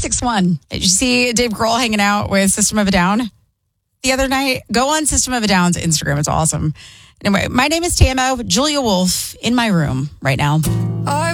961. Did you see Dave Grohl hanging out with System of a Down the other night? Go on System of a Down's Instagram. It's awesome. Anyway, my name is Tamo. Julia Wolf in my room right now.